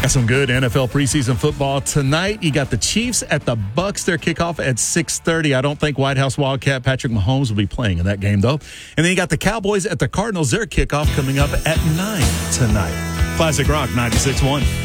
Got some good NFL preseason football tonight. You got the Chiefs at the Bucs. Their kickoff at 6:30. I don't think White House Wildcat Patrick Mahomes will be playing in that game, though. And then you got the Cowboys at the Cardinals. Their kickoff coming up at 9 tonight. Classic Rock 96.1.